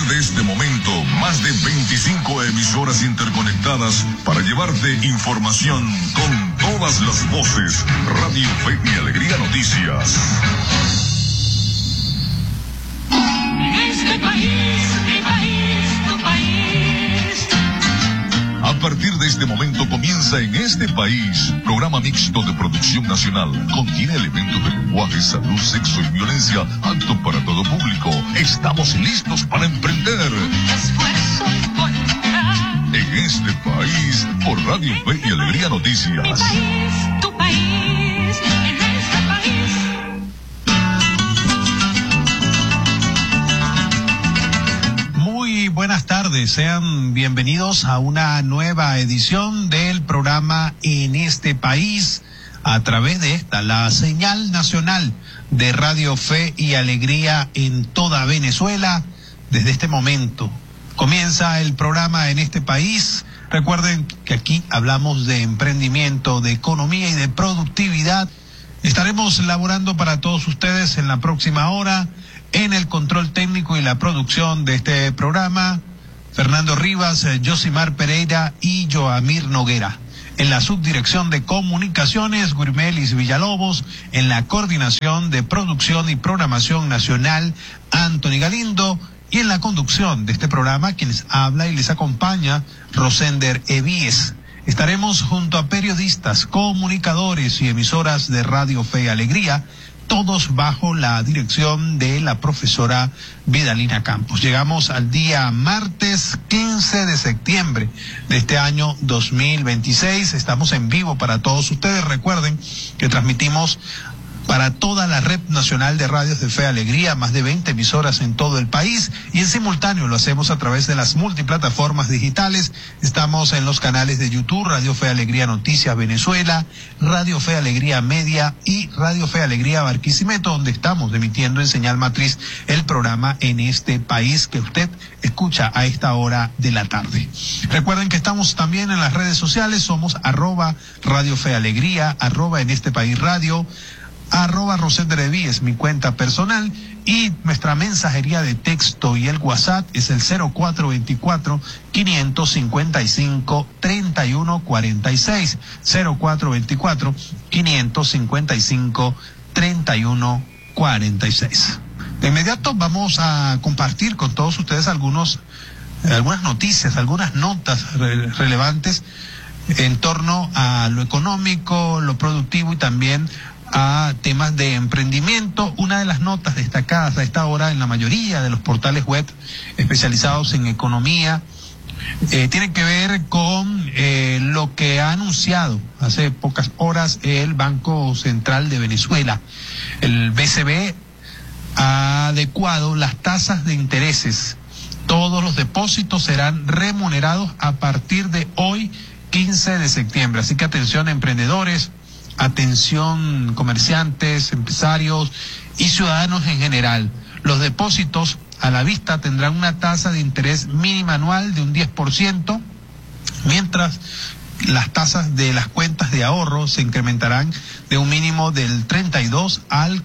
de este momento, más de 25 emisoras interconectadas para llevarte información con todas las voces. Radio Fe y Alegría Noticias. Este país, mi país, tu país. A partir de este momento comienza En Este País, programa mixto de producción nacional. Contiene elementos de lenguaje, salud, sexo y violencia, apto para todo público. Estamos listos para emprender. Esfuerzo y voluntad. En Este País, por Radio Fe y Alegría Noticias. Mi país, tu país, en este país. Buenas tardes, sean bienvenidos a una nueva edición del programa En Este País, a través de esta, la señal nacional de Radio Fe y Alegría en toda Venezuela. Desde este momento comienza el programa En Este País. Recuerden que aquí hablamos de emprendimiento, de economía y de productividad. Estaremos laborando para todos ustedes en la próxima hora. En el control técnico y la producción de este programa, Fernando Rivas, Josimar Pereira y Joamir Noguera. En la subdirección de comunicaciones, Guirmelis Villalobos. En la coordinación de producción y programación nacional, Anthony Galindo. Y en la conducción de este programa, quien les habla y les acompaña, Rosender Evíes. Estaremos junto a periodistas, comunicadores y emisoras de Radio Fe y Alegría, todos bajo la dirección de la profesora Vidalina Campos. Llegamos al día martes 15 de septiembre de este año 2026. Estamos en vivo para todos ustedes. Recuerden que transmitimos para toda la red nacional de radios de Fe y Alegría, más de 20 emisoras en todo el país, y en simultáneo lo hacemos a través de las multiplataformas digitales. Estamos en los canales de YouTube, Radio Fe y Alegría Noticias Venezuela, Radio Fe y Alegría Media y Radio Fe y Alegría Barquisimeto, donde estamos emitiendo en señal matriz el programa En Este País que usted escucha a esta hora de la tarde. Recuerden que estamos también en las redes sociales, somos @Radio Fe y Alegría, @En Este País Radio, @Rosender Evíes, mi cuenta personal, y nuestra mensajería de texto y el WhatsApp es el 0424-555-3146, 0424-555-3146. De inmediato vamos a compartir con todos ustedes algunas noticias, algunas notas relevantes en torno a lo económico, lo productivo y también a temas de emprendimiento. Una de las notas destacadas a esta hora en la mayoría de los portales web especializados en economía tiene que ver con lo que ha anunciado hace pocas horas el Banco Central de Venezuela. El BCB ha adecuado las tasas de intereses. Todos los depósitos serán remunerados a partir de hoy, 15 de septiembre. Así que atención, emprendedores, atención comerciantes, empresarios y ciudadanos en general. Los depósitos a la vista tendrán una tasa de interés mínima anual de un 10%, mientras las tasas de las cuentas de ahorro se incrementarán de un mínimo del 32 al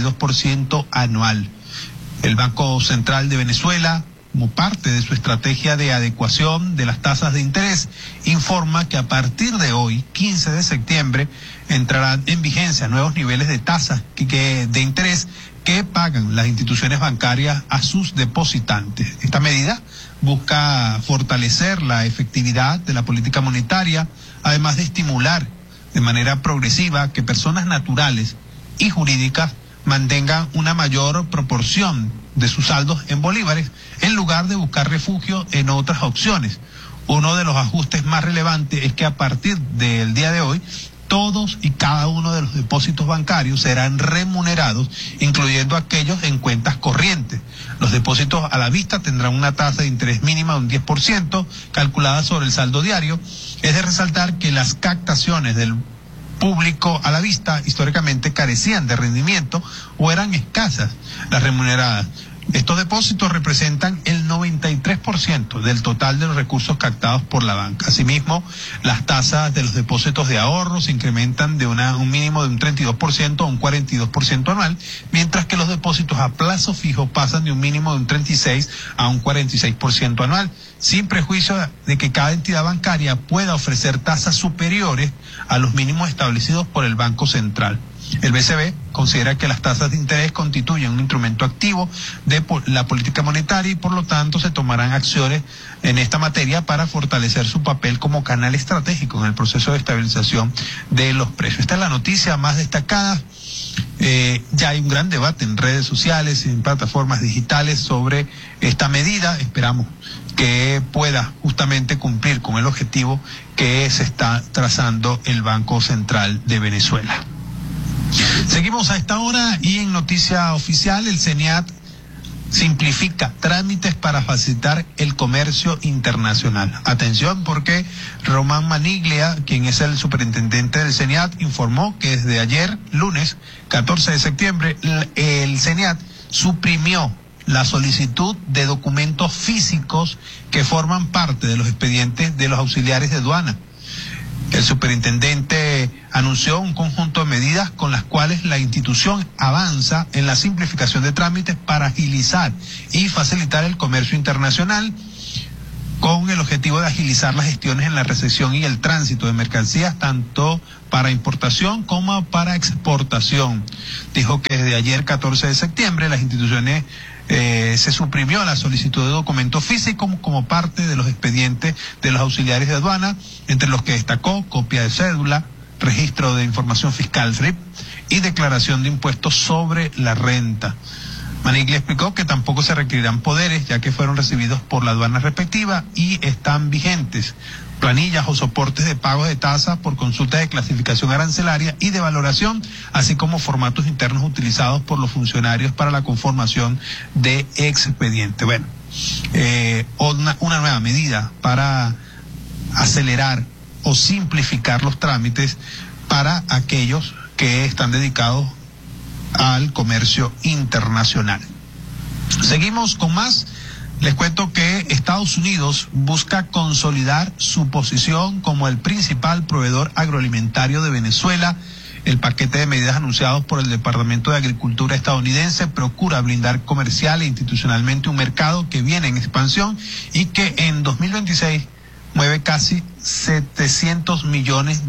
42% anual. El Banco Central de Venezuela, como parte de su estrategia de adecuación de las tasas de interés, informa que a partir de hoy, 15 de septiembre, entrarán en vigencia nuevos niveles de tasas de interés que pagan las instituciones bancarias a sus depositantes. Esta medida busca fortalecer la efectividad de la política monetaria, además de estimular de manera progresiva que personas naturales y jurídicas mantengan una mayor proporción de sus saldos en bolívares en lugar de buscar refugio en otras opciones. Uno de los ajustes más relevantes es que a partir del día de hoy, todos y cada uno de los depósitos bancarios serán remunerados, incluyendo aquellos en cuentas corrientes. Los depósitos a la vista tendrán una tasa de interés mínima de un 10%, calculada sobre el saldo diario. Es de resaltar que las captaciones del público a la vista históricamente carecían de rendimiento o eran escasas las remuneradas. Estos depósitos representan el al 93% del total de los recursos captados por la banca. Asimismo, las tasas de los depósitos de ahorro se incrementan de un mínimo de un 32% a un 42% anual, mientras que los depósitos a plazo fijo pasan de un mínimo de un 36% a un 46% anual, sin prejuicio de que cada entidad bancaria pueda ofrecer tasas superiores a los mínimos establecidos por el Banco Central. El BCB considera que las tasas de interés constituyen un instrumento activo de la política monetaria y por lo tanto se tomarán acciones en esta materia para fortalecer su papel como canal estratégico en el proceso de estabilización de los precios. Esta es la noticia más destacada. Ya hay un gran debate en redes sociales y en plataformas digitales sobre esta medida. Esperamos que pueda justamente cumplir con el objetivo que se está trazando el Banco Central de Venezuela. Seguimos a esta hora y en noticia oficial, el CENIAT simplifica trámites para facilitar el comercio internacional. Atención, porque Román Maniglia, quien es el superintendente del CENIAT, informó que desde ayer, lunes 14 de septiembre, el CENIAT suprimió la solicitud de documentos físicos que forman parte de los expedientes de los auxiliares de aduana. El superintendente anunció un conjunto de medidas con las cuales la institución avanza en la simplificación de trámites para agilizar y facilitar el comercio internacional, con el objetivo de agilizar las gestiones en la recepción y el tránsito de mercancías, tanto para importación como para exportación. Dijo que desde ayer, 14 de septiembre, las instituciones se suprimió la solicitud de documentos físicos como parte de los expedientes de los auxiliares de aduana, entre los que destacó copia de cédula, registro de información fiscal RIP y declaración de impuestos sobre la renta. Maniglia explicó que tampoco se requerirán poderes, ya que fueron recibidos por la aduana respectiva y están vigentes planillas o soportes de pago de tasa por consulta de clasificación arancelaria y de valoración, así como formatos internos utilizados por los funcionarios para la conformación de expediente. Bueno, una nueva medida para acelerar o simplificar los trámites para aquellos que están dedicados al comercio internacional. Seguimos con más. Les cuento que Estados Unidos busca consolidar su posición como el principal proveedor agroalimentario de Venezuela. El paquete de medidas anunciados por el Departamento de Agricultura estadounidense procura blindar comercial e institucionalmente un mercado que viene en expansión y que en 2026 mueve casi $700 millones.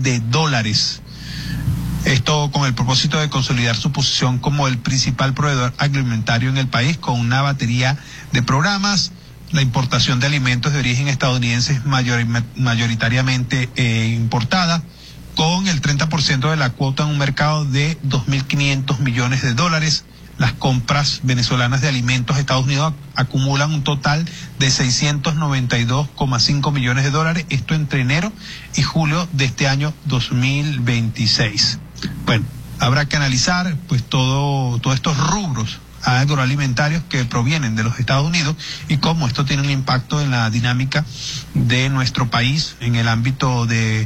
Esto con el propósito de consolidar su posición como el principal proveedor agroalimentario en el país, con una batería de programas. La importación de alimentos de origen estadounidense es mayoritariamente importada, con el 30% de la cuota en un mercado de $2.500 millones. Las compras venezolanas de alimentos a Estados Unidos acumulan un total de $692,5 millones. Esto entre enero y julio de este año 2026. Bueno, habrá que analizar pues todos estos rubros agroalimentarios que provienen de los Estados Unidos y cómo esto tiene un impacto en la dinámica de nuestro país en el ámbito de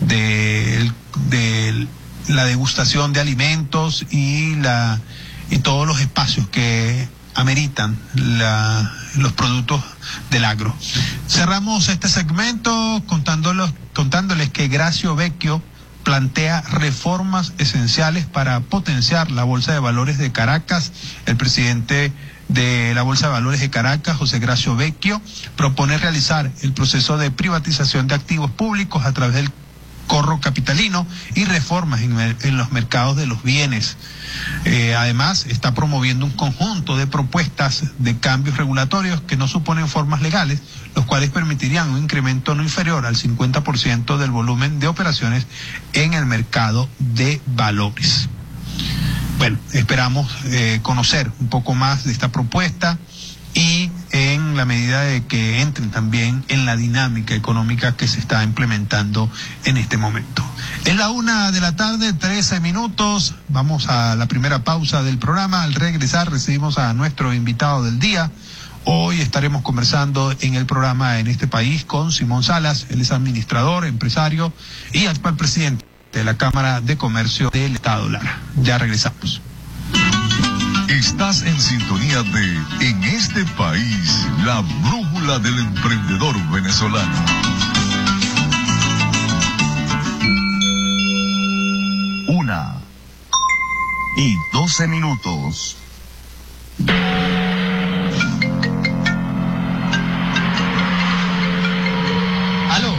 la degustación de alimentos y todos los espacios que ameritan los productos del agro. Cerramos este segmento contándoles que Gracio Vecchio plantea reformas esenciales para potenciar la Bolsa de Valores de Caracas. El presidente de la Bolsa de Valores de Caracas, José Gracio Vecchio, propone realizar el proceso de privatización de activos públicos a través del corro capitalino y reformas en los mercados de los bienes. Además, está promoviendo un conjunto de propuestas de cambios regulatorios que no suponen formas legales, los cuales permitirían un incremento no inferior al 50% del volumen de operaciones en el mercado de valores. Bueno, esperamos conocer un poco más de esta propuesta y en la medida de que entren también en la dinámica económica que se está implementando en este momento. Es la 1:13 p.m. Vamos a la primera pausa del programa. Al regresar recibimos a nuestro invitado del día. Hoy estaremos conversando en el programa En este País con Simón Salas. Él es administrador, empresario y actual presidente de la Cámara de Comercio del Estado Lara. Ya regresamos. Estás en sintonía de En este país, la brújula del emprendedor venezolano. 1:12 minutos. Aló.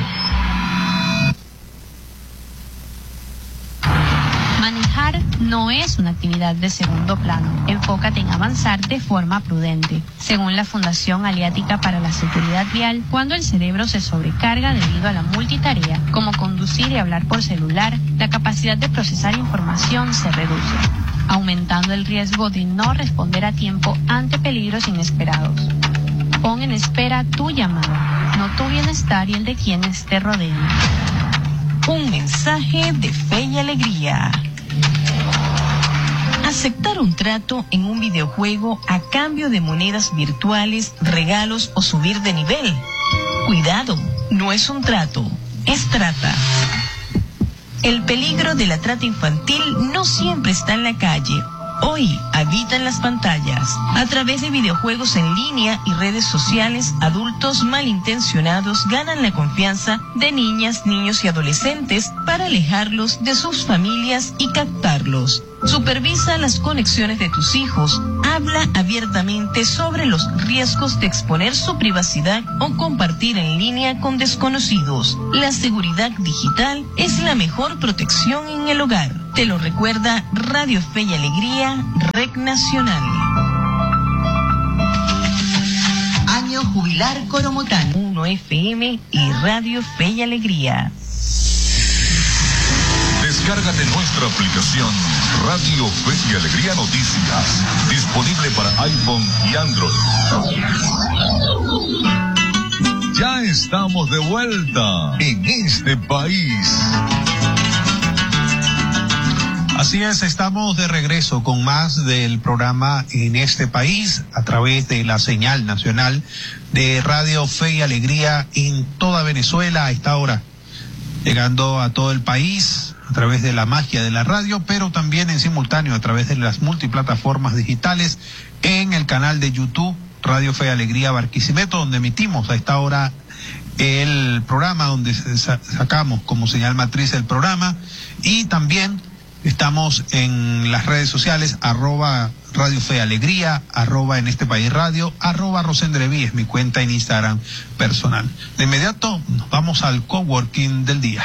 Manejar no es una actividad de segundo plano. Enfócate en avanzar de forma prudente. Según la Fundación Aliática para la Seguridad Vial, cuando el cerebro se sobrecarga debido a la multitarea, como conducir y hablar por celular, la capacidad de procesar información se reduce, aumentando el riesgo de no responder a tiempo ante peligros inesperados. Pon en espera tu llamada, no tu bienestar y el de quienes te rodean. Un mensaje de fe y alegría. Aceptar un trato en un videojuego a cambio de monedas virtuales, regalos o subir de nivel. Cuidado, no es un trato, es trata. El peligro de la trata infantil no siempre está en la calle. Hoy habita en las pantallas. A través de videojuegos en línea y redes sociales, adultos malintencionados ganan la confianza de niñas, niños y adolescentes para alejarlos de sus familias y captarlos. Supervisa las conexiones de tus hijos. Habla abiertamente sobre los riesgos de exponer su privacidad o compartir en línea con desconocidos. La seguridad digital es la mejor protección en el hogar. Te lo recuerda Radio Fe y Alegría, Red Nacional. Año Jubilar Coromotán, 1 FM y Radio Fe y Alegría. Descárgate nuestra aplicación Radio Fe y Alegría Noticias, disponible para iPhone y Android. Ya estamos de vuelta en este país. Así es, estamos de regreso con más del programa En este país a través de la señal nacional de Radio Fe y Alegría en toda Venezuela a esta hora, llegando a todo el país a través de la magia de la radio, pero también en simultáneo a través de las multiplataformas digitales en el canal de YouTube Radio Fe y Alegría Barquisimeto, donde emitimos a esta hora el programa, donde sacamos como señal matriz el programa, y también estamos en las redes sociales, @Radio Fe Alegría, @En este país radio, @Rosendreví es mi cuenta en Instagram personal. De inmediato nos vamos al coworking del día.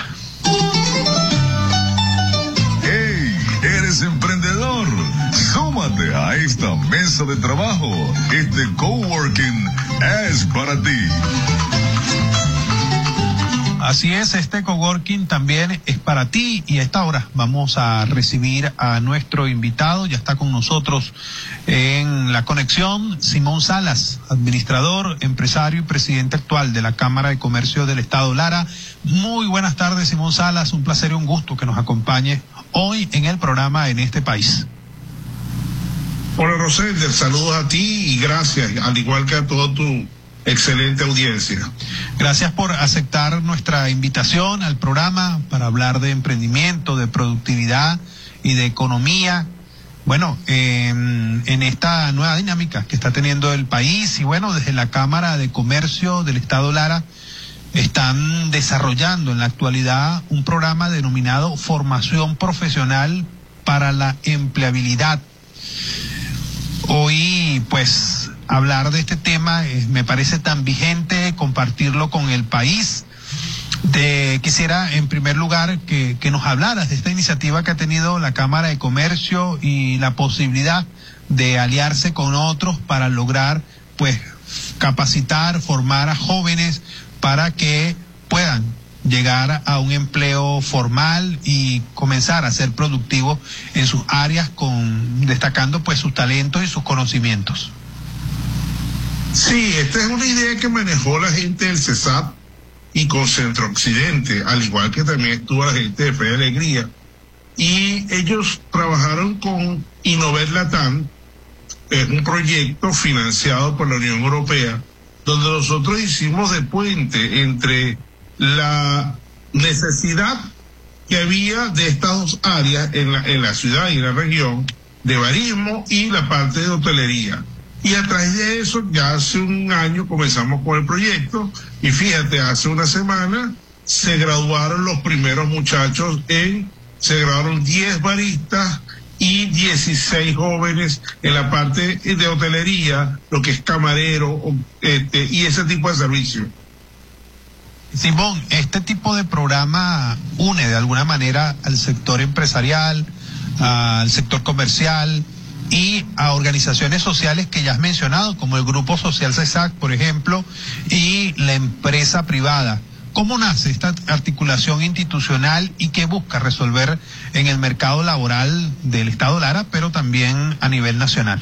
¡Hey! ¿Eres emprendedor? Súmate a esta mesa de trabajo. Este coworking es para ti. Así es, este coworking también es para ti, y a esta hora vamos a recibir a nuestro invitado. Ya está con nosotros en la conexión Simón Salas, administrador, empresario y presidente actual de la Cámara de Comercio del Estado Lara. Muy buenas tardes, Simón Salas, un placer y un gusto que nos acompañe hoy en el programa En este país. Hola Rosender, saludos a ti y gracias, al igual que a toda tu excelente audiencia. Gracias por aceptar nuestra invitación al programa para hablar de emprendimiento, de productividad y de economía. Bueno, en esta nueva dinámica que está teniendo el país, y bueno, desde la Cámara de Comercio del Estado Lara están desarrollando en la actualidad un programa denominado Formación Profesional para la Empleabilidad. Hoy, pues, hablar de este tema me parece tan vigente, compartirlo con el país. Quisiera en primer lugar que nos hablaras de esta iniciativa que ha tenido la Cámara de Comercio y la posibilidad de aliarse con otros para lograr, pues, capacitar, formar a jóvenes para que puedan llegar a un empleo formal y comenzar a ser productivos en sus áreas, destacando pues sus talentos y sus conocimientos. Sí, esta es una idea que manejó la gente del CESAP y con Centro Occidente, al igual que también estuvo la gente de Fe y Alegría. Y ellos trabajaron con Innover Latam, un proyecto financiado por la Unión Europea, donde nosotros hicimos de puente entre la necesidad que había de estas dos áreas en la ciudad y en la región de barismo y la parte de hotelería. Y a través de eso, ya hace un año comenzamos con el proyecto y fíjate, hace una semana se graduaron los primeros muchachos se graduaron 10 baristas y 16 jóvenes en la parte de hotelería, lo que es camarero, y ese tipo de servicio. Simón, este tipo de programa une de alguna manera al sector empresarial, al sector comercial y a organizaciones sociales que ya has mencionado, como el Grupo Social CESAC, por ejemplo, y la empresa privada. ¿Cómo nace esta articulación institucional y qué busca resolver en el mercado laboral del Estado Lara, pero también a nivel nacional?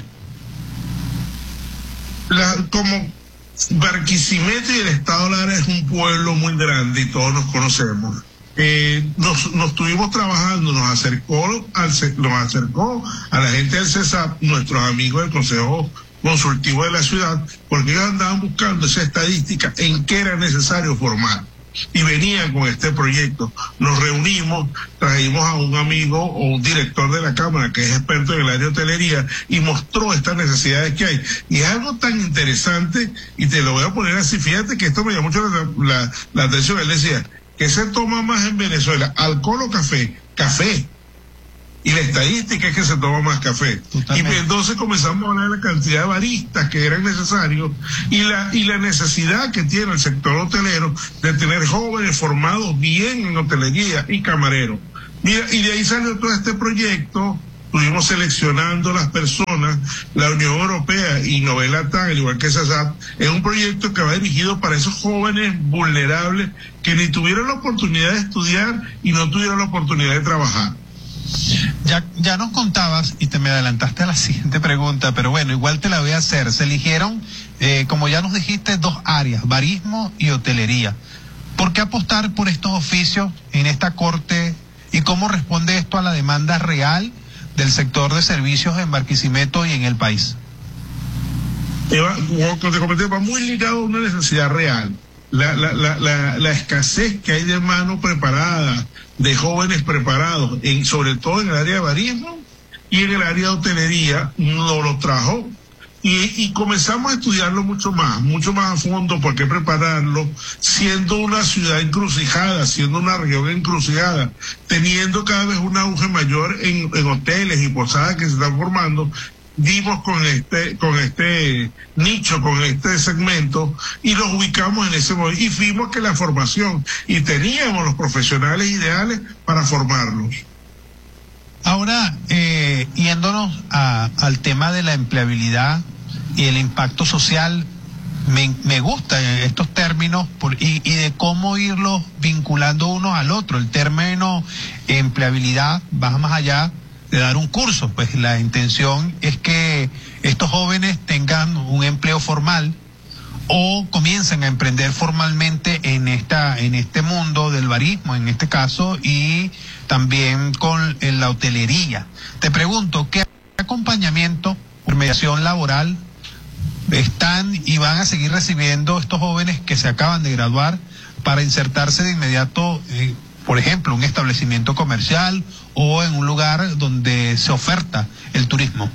Como Barquisimeto y el Estado Lara es un pueblo muy grande y todos nos conocemos. Nos estuvimos trabajando, nos acercó a la gente del CESAP, nuestros amigos del Consejo Consultivo de la ciudad, porque ellos andaban buscando esa estadística en qué era necesario formar. Y venían con este proyecto. Nos reunimos, trajimos a un amigo o un director de la Cámara que es experto en el área de hotelería y mostró estas necesidades que hay. Y es algo tan interesante, y te lo voy a poner así, fíjate que esto me llamó mucho la atención. Él decía, ¿qué se toma más en Venezuela? ¿Alcohol o café? Café. Y la estadística es que se toma más café. Totalmente. Y entonces comenzamos a hablar de la cantidad de baristas que eran necesarios y la necesidad que tiene el sector hotelero de tener jóvenes formados bien en hotelería y camareros. Mira, y de ahí salió todo este proyecto. Estuvimos seleccionando las personas. La Unión Europea y Novela TAN, al igual que CESAP, es un proyecto que va dirigido para esos jóvenes vulnerables que ni tuvieron la oportunidad de estudiar y no tuvieron la oportunidad de trabajar. Ya nos contabas y te me adelantaste a la siguiente pregunta, pero bueno, igual te la voy a hacer. Se eligieron, como ya nos dijiste, 2 áreas, barismo y hotelería. ¿Por qué apostar por estos oficios en esta corte y cómo responde esto a la demanda real del sector de servicios en Barquisimeto y en el país? Como te comenté, va muy ligado a una necesidad real. La escasez que hay de mano preparada, de jóvenes preparados, sobre todo en el área de barismo y en el área de hotelería, nos lo trajo y comenzamos a estudiarlo mucho más a fondo, porque prepararlo, siendo una ciudad encrucijada, siendo una región encrucijada, teniendo cada vez un auge mayor en hoteles y posadas que se están formando. Dimos con este nicho, con este segmento, y los ubicamos en ese momento, y vimos que la formación, y teníamos los profesionales ideales para formarlos. Ahora, yéndonos al tema de la empleabilidad y el impacto social, me gustan estos términos y de cómo irlos vinculando unos al otro. El término empleabilidad va más allá de dar un curso, pues la intención es que estos jóvenes tengan un empleo formal o comiencen a emprender formalmente en este mundo del barismo, en este caso, y también en la hotelería. Te pregunto, ¿qué acompañamiento por mediación laboral están y van a seguir recibiendo estos jóvenes que se acaban de graduar para insertarse de inmediato, por ejemplo, un establecimiento comercial o en un lugar donde se oferta el turismo?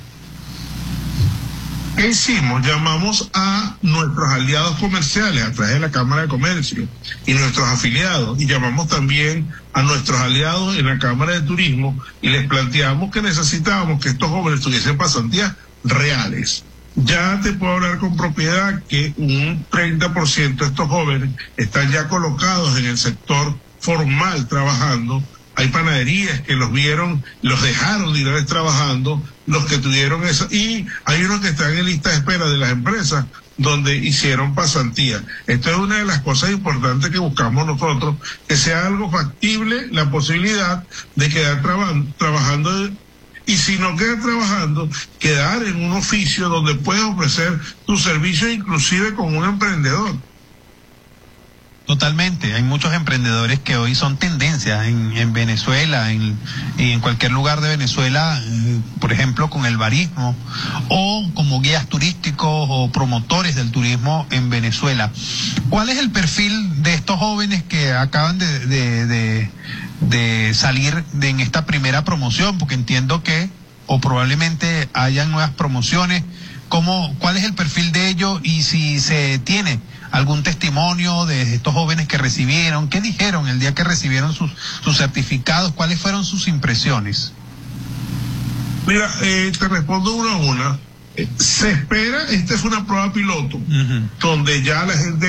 ¿Qué hicimos? Llamamos a nuestros aliados comerciales a través de la Cámara de Comercio y nuestros afiliados, y llamamos también a nuestros aliados en la Cámara de Turismo y les planteamos que necesitábamos que estos jóvenes tuviesen pasantías reales. Ya te puedo hablar con propiedad que un 30% de estos jóvenes están ya colocados en el sector formal trabajando. Hay panaderías que los vieron, los dejaron de ir trabajando, los que tuvieron eso, y hay unos que están en lista de espera de las empresas donde hicieron pasantía. Esto es una de las cosas importantes que buscamos nosotros, que sea algo factible la posibilidad de quedar trabajando, y si no quedas trabajando, quedar en un oficio donde puedes ofrecer tus servicios inclusive como un emprendedor. Totalmente, hay muchos emprendedores que hoy son tendencias en Venezuela y en cualquier lugar de Venezuela, por ejemplo con el barismo, o como guías turísticos o promotores del turismo en Venezuela. ¿Cuál es el perfil de estos jóvenes que acaban de salir en esta primera promoción? Porque entiendo que o probablemente hayan nuevas promociones. ¿Cuál es el perfil de ellos y si se tiene algún testimonio de estos jóvenes que recibieron? ¿Qué dijeron el día que recibieron sus certificados? ¿Cuáles fueron sus impresiones? Mira, te respondo una a una. Se espera, esta es una prueba piloto, donde ya la gente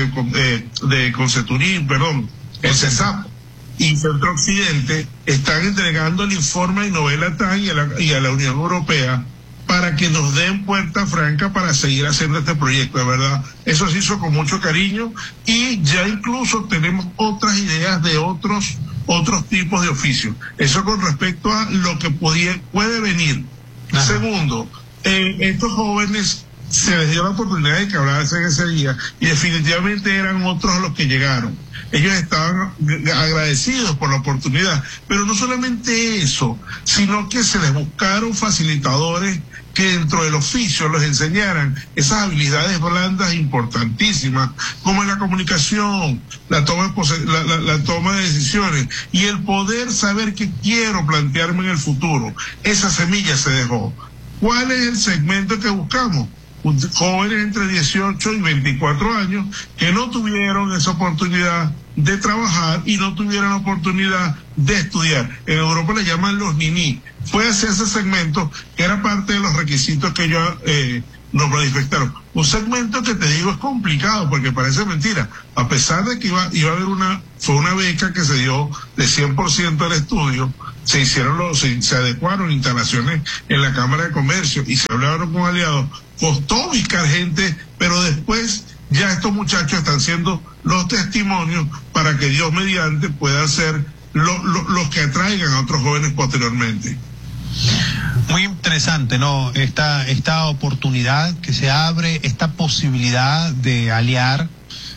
de Conceturí, el CESAP y Centro Occidente están entregando el informe a Innovela TAN y a la Unión Europea para que nos den puerta franca para seguir haciendo este proyecto, de verdad. Eso se hizo con mucho cariño y ya incluso tenemos otras ideas de otros tipos de oficios. Eso con respecto a lo que puede venir. Ajá. Segundo, estos jóvenes se les dio la oportunidad de que hablasen ese día y definitivamente eran otros los que llegaron. Ellos estaban agradecidos por la oportunidad, pero no solamente eso, sino que se les buscaron facilitadores que dentro del oficio les enseñaran esas habilidades blandas importantísimas, como la comunicación, la toma de decisiones y el poder saber qué quiero plantearme en el futuro. Esa semilla se dejó. ¿Cuál es el segmento que buscamos? Jóvenes entre 18 y 24 años que no tuvieron esa oportunidad de trabajar y no tuvieron la oportunidad de estudiar. En Europa le llaman los niní. Fue hacia ese segmento que era parte de los requisitos que ellos nos manifestaron. Un segmento que te digo es complicado porque parece mentira. A pesar de que iba a haber fue una beca que se dio de 100% al estudio, se adecuaron instalaciones en la Cámara de Comercio y se hablaron con aliados. Costó ubicar gente, pero después ya estos muchachos están siendo los testimonios para que Dios mediante puedan ser los que atraigan a otros jóvenes posteriormente. Muy interesante, ¿no? Esta oportunidad que se abre, esta posibilidad de aliar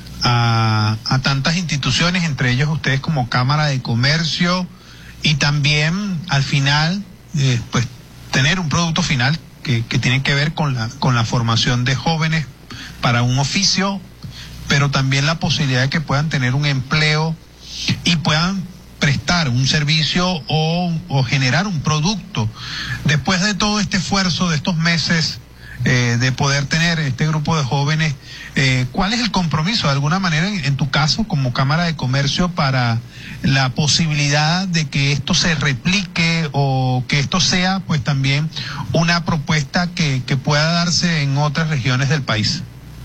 a tantas instituciones, entre ellos ustedes como Cámara de Comercio, y también al final, pues tener un producto final que tiene que ver con la formación de jóvenes para un oficio, pero también la posibilidad de que puedan tener un empleo y puedan prestar un servicio o generar un producto. Después de todo este esfuerzo de estos meses de poder tener este grupo de jóvenes, ¿cuál es el compromiso de alguna manera en tu caso como Cámara de Comercio para la posibilidad de que esto se replique o que esto sea pues también una propuesta que pueda darse en otras regiones del país?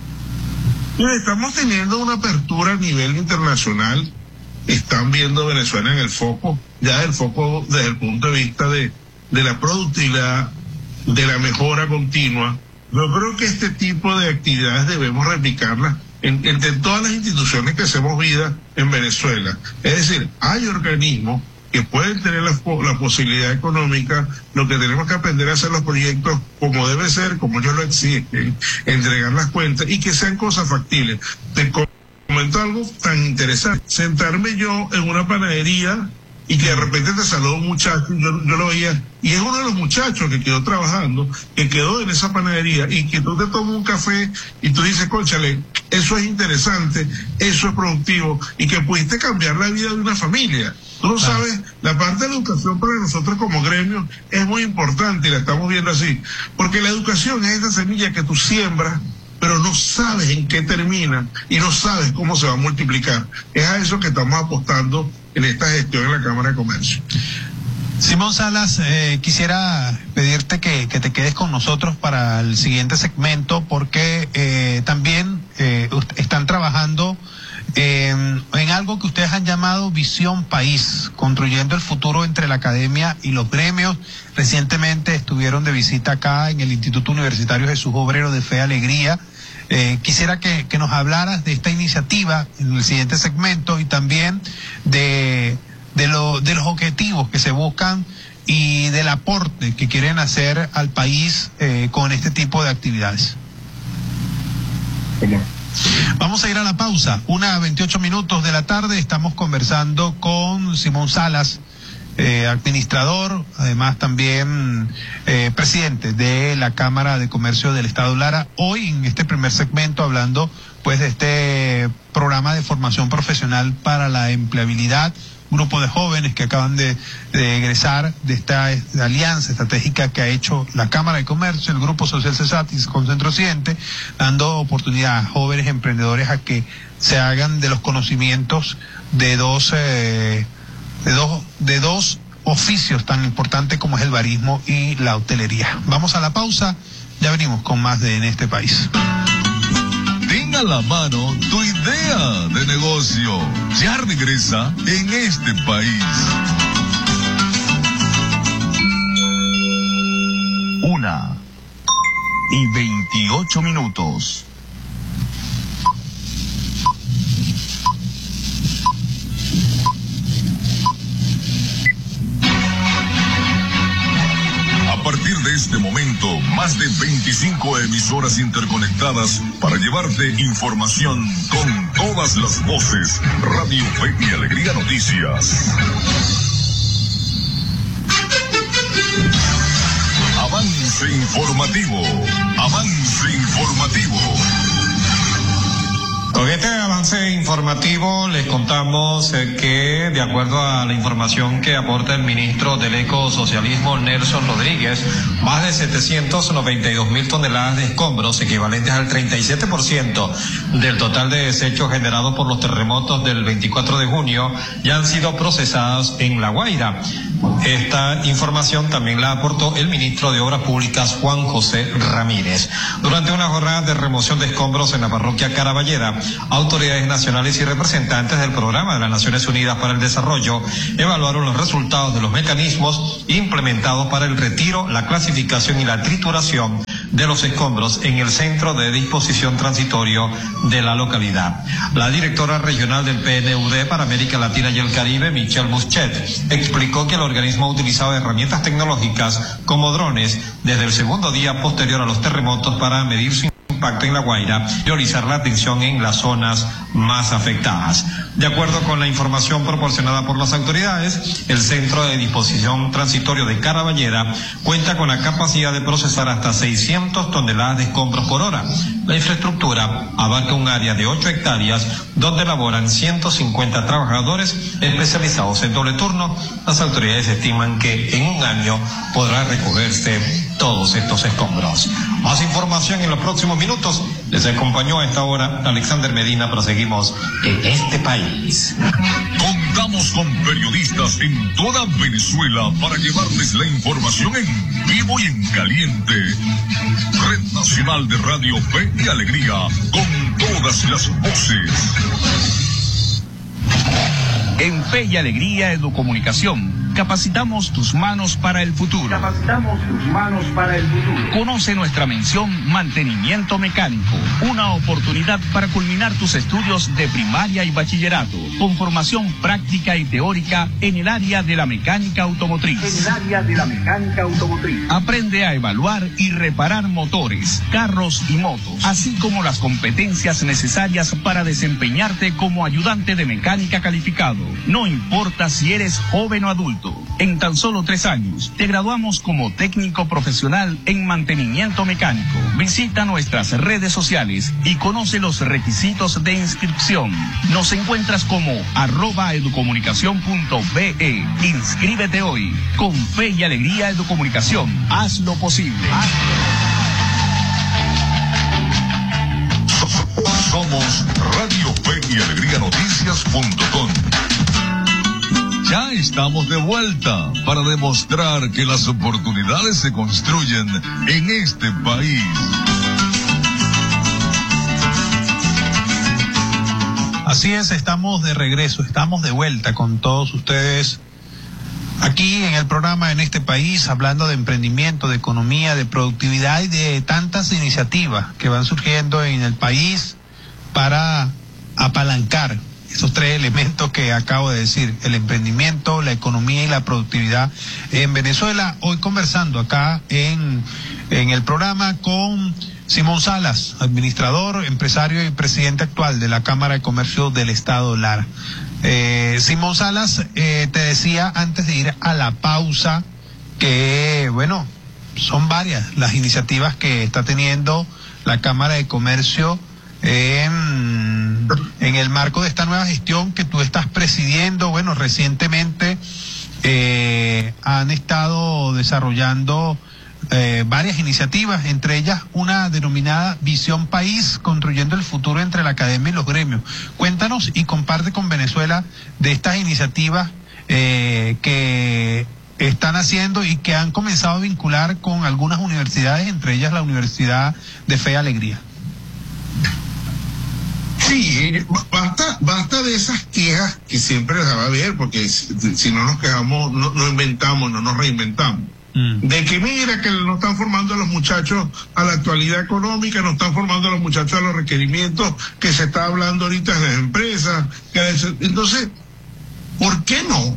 Mira, estamos teniendo una apertura a nivel internacional. Están viendo Venezuela en el foco, ya el foco desde el punto de vista de la productividad, de la mejora continua. Yo creo que este tipo de actividades debemos replicarlas entre todas las instituciones que hacemos vida en Venezuela. Es decir, hay organismos que pueden tener la posibilidad económica. Lo que tenemos que aprender a hacer los proyectos como debe ser, como ellos lo exigen, entregar las cuentas y que sean cosas factibles. Te comento algo tan interesante. Sentarme yo en una panadería y que de repente te saluda un muchacho, yo lo veía, y es uno de los muchachos que quedó trabajando, que quedó en esa panadería, y que tú te tomas un café y tú dices, cónchale, eso es interesante, eso es productivo, y que pudiste cambiar la vida de una familia. Tú lo sabes, la parte de la educación para nosotros como gremio es muy importante y la estamos viendo así, porque la educación es esa semilla que tú siembras, pero no sabes en qué termina y no sabes cómo se va a multiplicar. Es a eso que estamos apostando en esta gestión en la Cámara de Comercio. Simón Salas, quisiera pedirte que te quedes con nosotros para el siguiente segmento porque también están trabajando en algo que ustedes han llamado Visión País, construyendo el futuro entre la academia y los gremios. Recientemente estuvieron de visita acá en el Instituto Universitario Jesús Obrero de Fe y Alegría. Quisiera que nos hablaras de esta iniciativa en el siguiente segmento y también de los objetivos que se buscan y del aporte que quieren hacer al país con este tipo de actividades. Vamos a ir a la pausa. 1:28 de la tarde. Estamos conversando con Simón Salas, administrador, además también presidente de la Cámara de Comercio del Estado Lara. Hoy en este primer segmento hablando pues de este programa de formación profesional para la empleabilidad, grupo de jóvenes que acaban de egresar de esta alianza estratégica que ha hecho la Cámara de Comercio, el Grupo Social CESAT y con Centro Occidente, dando oportunidad a jóvenes emprendedores a que se hagan de los conocimientos de dos oficios tan importantes como es el barismo y la hotelería. Vamos a la pausa, ya venimos con más de En este país. Ten a la mano tu idea de negocio. Ya regresa En este país. 1:28. A partir de este momento, más de 25 emisoras interconectadas para llevarte información con todas las voces. Radio Fe y Alegría Noticias. Avance informativo. Avance informativo. Con este avance informativo les contamos que, de acuerdo a la información que aporta el ministro del Ecosocialismo, Nelson Rodríguez, más de 792.000 toneladas de escombros, equivalentes al 37% del total de desechos generados por los terremotos del 24 de junio, ya han sido procesados en La Guaira. Esta información también la aportó el ministro de Obras Públicas, Juan José Ramírez. Durante una jornada de remoción de escombros en la parroquia Caraballeda, autoridades nacionales y representantes del Programa de las Naciones Unidas para el Desarrollo evaluaron los resultados de los mecanismos implementados para el retiro, la clasificación y la trituración de los escombros en el centro de disposición transitorio de la localidad. La directora regional del PNUD para América Latina y el Caribe, Michelle Muschet, explicó que el organismo ha utilizado herramientas tecnológicas como drones desde el segundo día posterior a los terremotos para medir su impacto en La Guaira, priorizar la atención en las zonas más afectadas. De acuerdo con la información proporcionada por las autoridades, el Centro de Disposición Transitorio de Caraballeda cuenta con la capacidad de procesar hasta 600 toneladas de escombros por hora. La infraestructura abarca un área de 8 hectáreas donde laboran 150 trabajadores especializados en doble turno. Las autoridades estiman que en un año podrá recogerse todos estos escombros. Más información en los próximos minutos. Les acompañó a esta hora Alexander Medina. Proseguimos En este país. Contamos con periodistas en toda Venezuela para llevarles la información en vivo y en caliente. Red Nacional de Radio Fe y Alegría, con todas las voces. En Fe y Alegría Educomunicación, capacitamos tus manos para el futuro. Conoce nuestra mención Mantenimiento Mecánico, una oportunidad para culminar tus estudios de primaria y bachillerato, con formación práctica y teórica en el área de la mecánica automotriz. Aprende a evaluar y reparar motores, carros y motos, así como las competencias necesarias para desempeñarte como ayudante de mecánica calificado. No importa si eres joven o adulto. En tan solo 3 años, te graduamos como técnico profesional en mantenimiento mecánico. Visita nuestras redes sociales y conoce los requisitos de inscripción. Nos encuentras como @educomunicacion.be. Inscríbete hoy. Con Fe y Alegría Educomunicación. Haz lo posible. Somos Radio Fe y Alegría Noticias.com. Ya estamos de vuelta para demostrar que las oportunidades se construyen en este país. Así es, estamos de regreso, estamos de vuelta con todos ustedes aquí en el programa En este país, hablando de emprendimiento, de economía, de productividad y de tantas iniciativas que van surgiendo en el país para apalancar esos 3 elementos que acabo de decir: el emprendimiento, la economía y la productividad en Venezuela. Hoy conversando acá en el programa con Simón Salas, administrador, empresario y presidente actual de la Cámara de Comercio del Estado Lara. Simón Salas, te decía antes de ir a la pausa que, bueno, son varias las iniciativas que está teniendo la Cámara de Comercio en en el marco de esta nueva gestión que tú estás presidiendo, bueno, recientemente han estado desarrollando varias iniciativas, entre ellas una denominada Visión País, construyendo el futuro entre la academia y los gremios. Cuéntanos y comparte con Venezuela de estas iniciativas que están haciendo y que han comenzado a vincular con algunas universidades, entre ellas la Universidad de Fe y Alegría. Sí, basta de esas quejas que siempre las va a haber, porque si no nos quejamos, no inventamos, no nos reinventamos. De que mira que no están formando a los muchachos a la actualidad económica, no están formando a los muchachos a los requerimientos que se está hablando ahorita en las empresas. Entonces, ¿por qué no?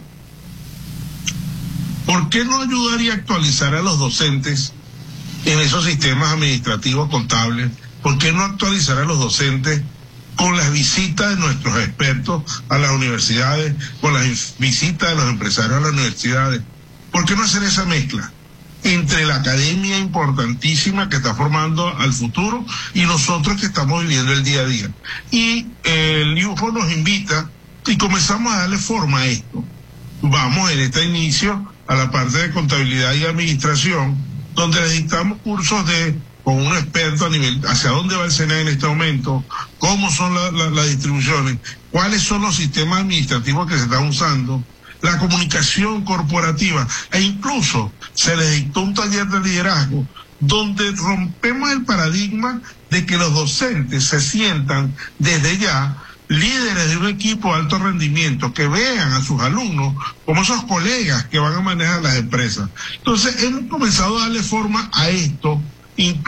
¿Por qué no ayudar y actualizar a los docentes en esos sistemas administrativos contables? ¿Por qué no actualizar a los docentes con las visitas de nuestros expertos a las universidades, con las visitas de los empresarios a las universidades? ¿Por qué no hacer esa mezcla entre la academia importantísima que está formando al futuro y nosotros que estamos viviendo el día a día? Y el IUFO nos invita y comenzamos a darle forma a esto. Vamos en este inicio a la parte de contabilidad y administración, donde les dictamos cursos con un experto a nivel, hacia dónde va el SENA en este momento, cómo son las distribuciones, cuáles son los sistemas administrativos que se están usando, la comunicación corporativa, e incluso se les dictó un taller de liderazgo donde rompemos el paradigma de que los docentes se sientan desde ya líderes de un equipo de alto rendimiento, que vean a sus alumnos como esos colegas que van a manejar las empresas. Entonces hemos comenzado a darle forma a esto,